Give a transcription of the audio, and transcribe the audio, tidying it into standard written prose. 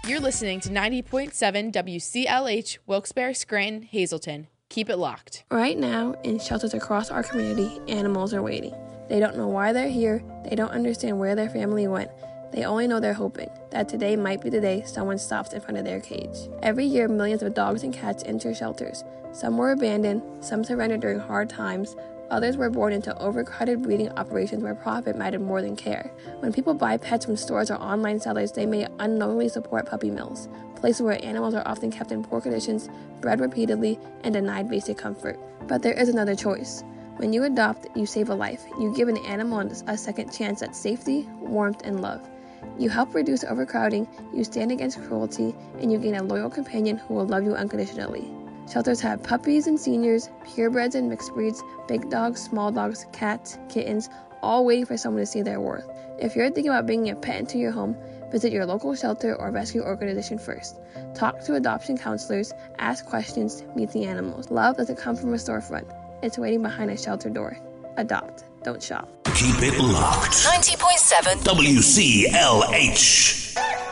You're listening to 90.7 WCLH, Wilkes-Barre, Scranton, Hazleton. Keep it locked. Right now, in shelters across our community, animals are waiting. They don't know why they're here. They don't understand where their family went. They only know they're hoping that today might be the day someone stops in front of their cage. Every year, millions of dogs and cats enter shelters. Some were abandoned, some surrendered during hard times, others were born into overcrowded breeding operations where profit mattered more than care. When people buy pets from stores or online sellers, they may unknowingly support puppy mills, places where animals are often kept in poor conditions, bred repeatedly, and denied basic comfort. But there is another choice. When you adopt, you save a life. You give an animal a second chance at safety, warmth, and love. You help reduce overcrowding, you stand against cruelty, and you gain a loyal companion who will love you unconditionally. Shelters have puppies and seniors, purebreds and mixed breeds, big dogs, small dogs, cats, kittens, all waiting for someone to see their worth. If you're thinking about bringing a pet into your home, visit your local shelter or rescue organization first. Talk to adoption counselors, ask questions, meet the animals. Love doesn't come from a storefront. It's waiting behind a shelter door. Adopt. Don't shop. Keep it locked. 90.7 WCLH.